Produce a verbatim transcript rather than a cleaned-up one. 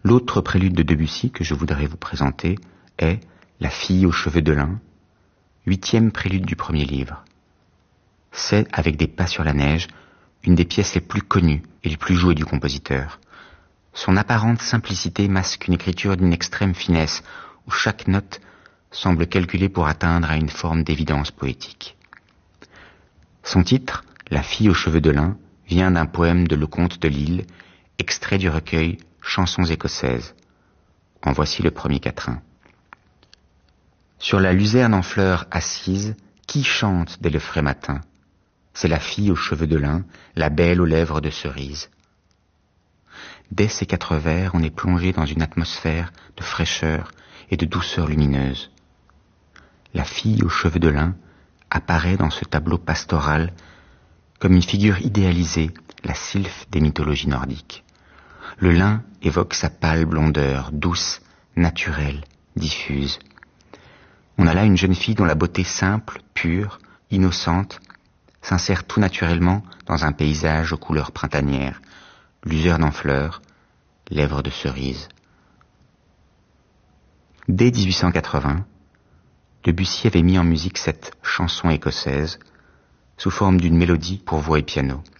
L'autre prélude de Debussy que je voudrais vous présenter est La fille aux cheveux de lin, huitième prélude du premier livre. C'est, avec des pas sur la neige, une des pièces les plus connues et les plus jouées du compositeur. Son apparente simplicité masque une écriture d'une extrême finesse, où chaque note semble calculée pour atteindre à une forme d'évidence poétique. Son titre, La fille aux cheveux de lin, vient d'un poème de Lecomte de Lisle, extrait du recueil Chansons écossaises. En voici le premier quatrain. Sur la luzerne en fleurs assise, qui chante dès le frais matin? C'est la fille aux cheveux de lin, la belle aux lèvres de cerise. Dès ces quatre vers, on est plongé dans une atmosphère de fraîcheur et de douceur lumineuse. La fille aux cheveux de lin apparaît dans ce tableau pastoral comme une figure idéalisée, la sylphe des mythologies nordiques. Le lin évoque sa pâle blondeur, douce, naturelle, diffuse. On a là une jeune fille dont la beauté simple, pure, innocente, s'insère tout naturellement dans un paysage aux couleurs printanières, luzerne en fleurs, lèvres de cerise. Dès dix-huit cent quatre-vingts, Debussy avait mis en musique cette chanson écossaise sous forme d'une mélodie pour voix et piano.